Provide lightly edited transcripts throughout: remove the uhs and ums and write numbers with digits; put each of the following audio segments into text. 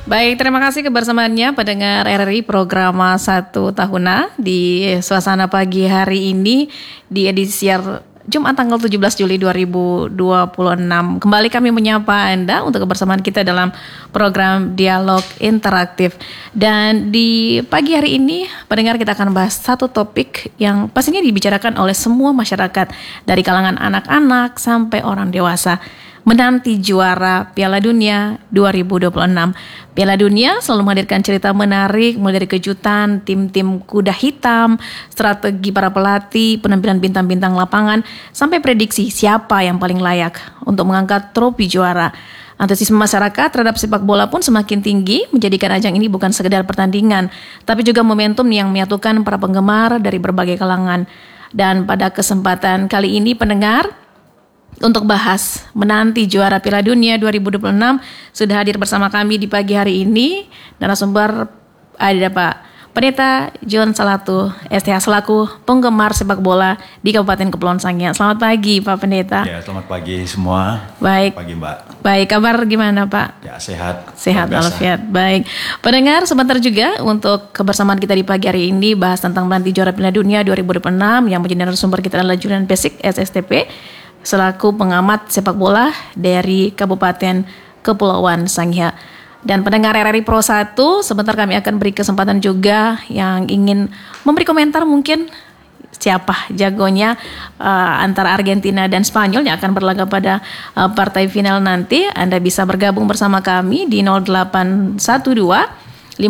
Baik, terima kasih kebersamaannya pendengar RRI program 1 Tahuna di suasana pagi hari ini di edisi Jumat tanggal 17 Juli 2026. Kembali kami menyapa Anda untuk kebersamaan kita dalam program Dialog Interaktif. Dan di pagi hari ini pendengar kita akan bahas satu topik yang pastinya dibicarakan oleh semua masyarakat dari kalangan anak-anak sampai orang dewasa. Menanti juara Piala Dunia 2026. Piala Dunia selalu menghadirkan cerita menarik, mulai dari kejutan, tim-tim kuda hitam, strategi para pelatih, penampilan bintang-bintang lapangan, sampai prediksi siapa yang paling layak untuk mengangkat trofi juara. Antusiasme masyarakat terhadap sepak bola pun semakin tinggi, menjadikan ajang ini bukan sekedar pertandingan, tapi juga momentum yang menyatukan para penggemar dari berbagai kalangan. Dan pada kesempatan kali ini pendengar, untuk bahas menanti juara Piala Dunia 2026 sudah hadir bersama kami di pagi hari ini narasumber ada Pak Pendeta John Salatu STH selaku penggemar sepak bola di Kabupaten Kepulauan Sangihe. Selamat pagi Pak Pendeta. Ya, selamat pagi semua. Baik. Pagi Mbak. Baik, kabar gimana Pak? Ya, sehat. Sehat walafiat. Baik. Pendengar, sebentar juga untuk kebersamaan kita di pagi hari ini bahas tentang menanti juara Piala Dunia 2026 yang menjadi narasumber kita adalah Julian Pesik SSTP selaku pengamat sepak bola dari Kabupaten Kepulauan Sangihe. Dan pendengar RRI Pro 1, sebentar kami akan beri kesempatan juga yang ingin memberi komentar mungkin siapa jagonya antara Argentina dan Spanyol yang akan berlaga pada partai final nanti. Anda bisa bergabung bersama kami di 0812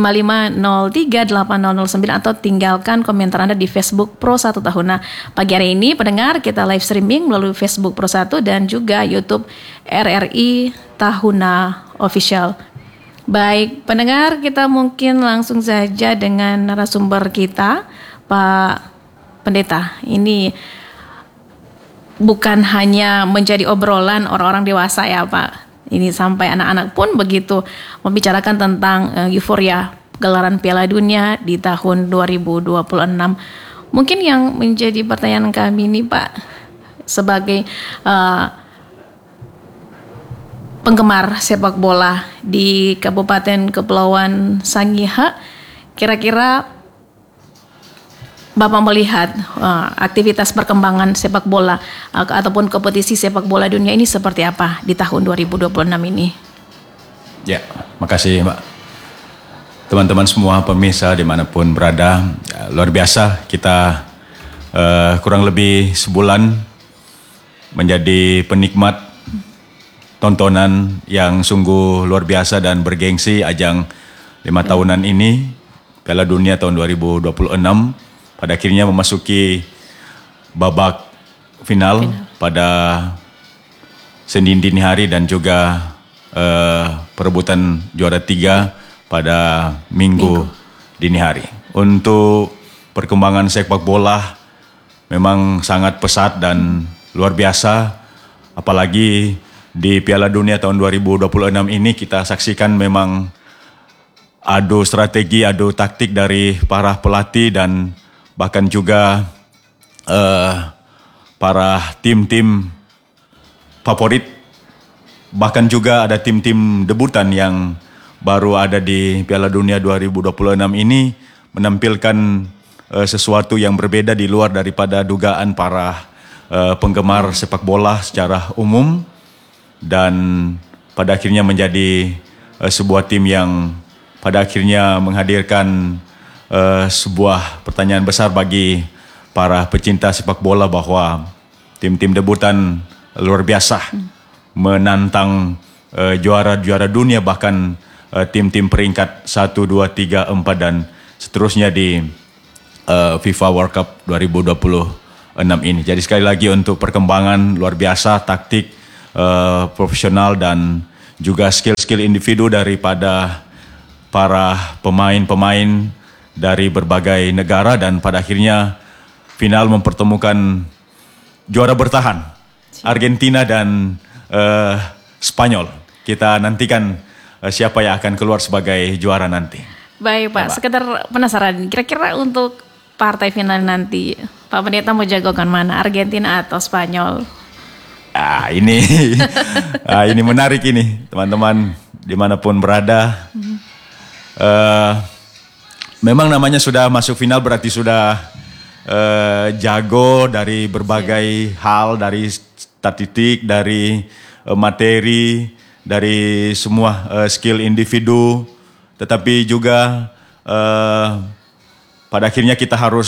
55038009 atau tinggalkan komentar Anda di Facebook Pro 1 Tahuna. Pagi hari ini pendengar kita live streaming melalui Facebook Pro 1 dan juga YouTube RRI Tahuna Official. Baik, pendengar kita mungkin langsung saja dengan narasumber kita, Pak Pendeta. Ini bukan hanya menjadi obrolan orang-orang dewasa ya Pak. Ini sampai anak-anak pun begitu membicarakan tentang euforia gelaran Piala Dunia di tahun 2026. Mungkin yang menjadi pertanyaan kami ini Pak, sebagai penggemar sepak bola di Kabupaten Kepulauan Sangihe, kira-kira Bapak melihat aktivitas perkembangan sepak bola ataupun kompetisi sepak bola dunia ini seperti apa di tahun 2026 ini? Ya, makasih Mbak. Teman-teman semua pemirsa dimanapun berada, ya, luar biasa kita kurang lebih sebulan menjadi penikmat tontonan yang sungguh luar biasa dan bergengsi ajang 5 tahunan ini, Piala Dunia tahun 2026. Pada akhirnya memasuki babak final pada Senin dini hari dan juga perebutan juara 3 pada Minggu dini hari. Untuk perkembangan sepak bola memang sangat pesat dan luar biasa, apalagi di Piala Dunia tahun 2026 ini kita saksikan memang adu strategi, adu taktik dari para pelatih dan bahkan juga para tim-tim favorit, bahkan juga ada tim-tim debutan yang baru ada di Piala Dunia 2026 ini menampilkan sesuatu yang berbeda di luar daripada dugaan para penggemar sepak bola secara umum, dan pada akhirnya menjadi sebuah tim yang pada akhirnya menghadirkan sebuah pertanyaan besar bagi para pecinta sepak bola bahwa tim-tim debutan luar biasa menantang juara-juara dunia, bahkan tim-tim peringkat 1, 2, 3, 4 dan seterusnya di FIFA World Cup 2026 ini. Jadi sekali lagi untuk perkembangan luar biasa, taktik profesional dan juga skill-skill individu daripada para pemain-pemain dari berbagai negara, dan pada akhirnya final mempertemukan juara bertahan Argentina dan Spanyol. Kita nantikan siapa yang akan keluar sebagai juara nanti. Baik Pak, sekedar penasaran, kira-kira untuk partai final nanti Pak Pendeta mau jagokan mana, Argentina atau Spanyol? Ini menarik ini, teman-teman dimanapun berada. Memang namanya sudah masuk final berarti sudah jago dari berbagai hal, dari statistik, dari materi, dari semua skill individu. Tetapi juga pada akhirnya kita harus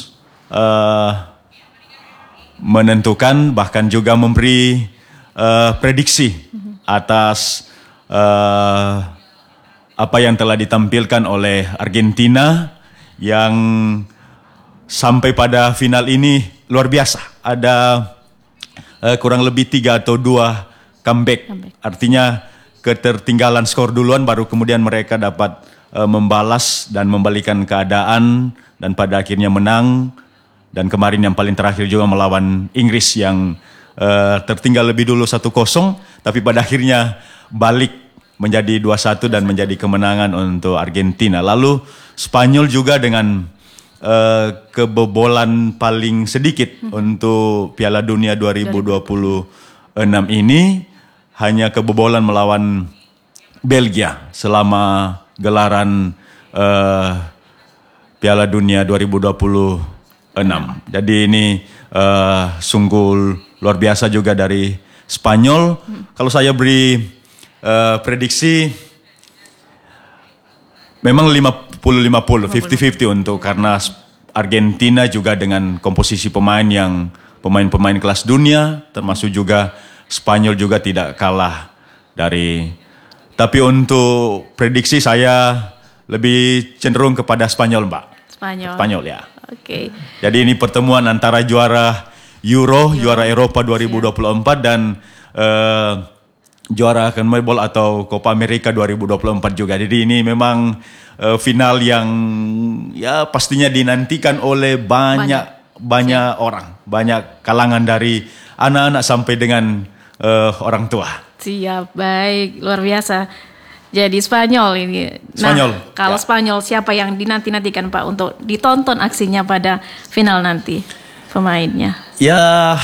menentukan bahkan juga memberi prediksi atas apa yang telah ditampilkan oleh Argentina yang sampai pada final ini luar biasa. Ada kurang lebih 3 atau 2 comeback. Artinya ketertinggalan skor duluan baru kemudian mereka dapat membalas dan membalikan keadaan dan pada akhirnya menang. Dan kemarin yang paling terakhir juga melawan Inggris yang tertinggal lebih dulu 1-0 tapi pada akhirnya balik menjadi 2-1 dan menjadi kemenangan untuk Argentina. Lalu Spanyol juga dengan kebobolan paling sedikit untuk Piala Dunia 2026 ini, hanya kebobolan melawan Belgia selama gelaran Piala Dunia 2026. Jadi ini sungguh luar biasa juga dari Spanyol. Kalau saya beri prediksi memang 50-50, 50-50 untuk karena Argentina juga dengan komposisi pemain-pemain kelas dunia, termasuk juga Spanyol juga tidak kalah dari. Tapi untuk prediksi saya lebih cenderung kepada Spanyol, Mbak. Spanyol ya. Oke. Jadi ini pertemuan antara juara juara Eropa 2024 dan juara CONMEBOL atau Copa America 2024 juga. Jadi ini memang final yang ya pastinya dinantikan oleh banyak orang, banyak kalangan dari anak-anak sampai dengan orang tua. Siap, baik, luar biasa. Jadi Spanyol ini. Spanyol. Kalau Spanyol siapa yang dinanti-nantikan Pak untuk ditonton aksinya pada final nanti pemainnya? Ya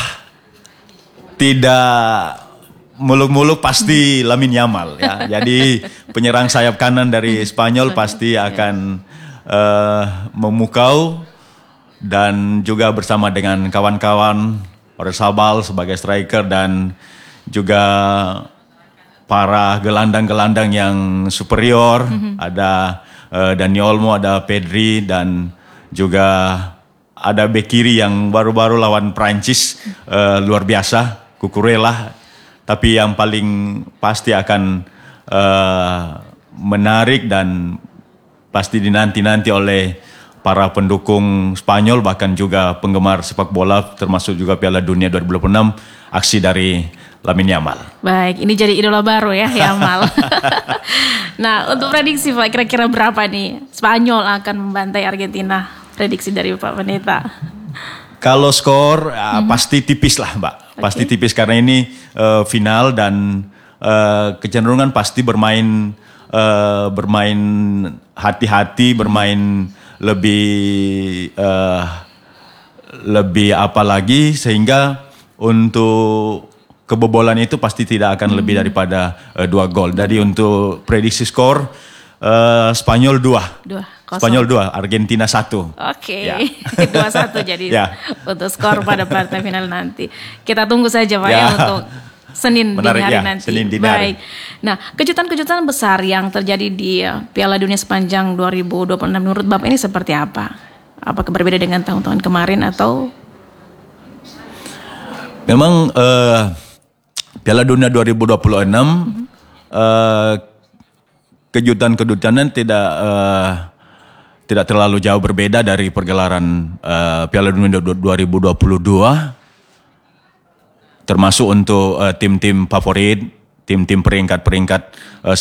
tidak muluk-muluk pasti Lamine Yamal ya. Jadi penyerang sayap kanan dari Spanyol pasti akan memukau dan juga bersama dengan kawan-kawan Oyarzabal sebagai striker dan juga para gelandang-gelandang yang superior. Ada Dani Olmo, ada Pedri dan juga ada bek kiri yang baru-baru lawan Prancis luar biasa, Cucurella. Tapi yang paling pasti akan menarik dan pasti dinanti-nanti oleh para pendukung Spanyol bahkan juga penggemar sepak bola termasuk juga Piala Dunia 2026 aksi dari Lamine Yamal. Baik, ini jadi idola baru ya Yamal. Nah, untuk prediksi Pak kira-kira berapa nih Spanyol akan membantai Argentina? Prediksi dari Pak Pendeta. Kalau skor pasti tipis lah Mbak. Pasti tipis karena ini final dan kecenderungan pasti bermain hati-hati, bermain lebih apa lagi sehingga untuk kebobolan itu pasti tidak akan lebih daripada 2 gol. Jadi untuk prediksi skor Spanyol 2. Spanyol 2, Argentina 1. Oke, ya. 2-1 jadi untuk skor pada partai final nanti. Kita tunggu saja Pak ya untuk Senin dini hari nanti. Senin dini Baik. Nah, kejutan-kejutan besar yang terjadi di Piala Dunia sepanjang 2026 menurut Bapak ini seperti apa? Apakah berbeda dengan tahun-tahun kemarin atau? Memang Piala Dunia 2026 kejutan-kejutannya tidak terlalu jauh berbeda dari pergelaran Piala Dunia 2022, termasuk untuk tim-tim favorit, tim-tim peringkat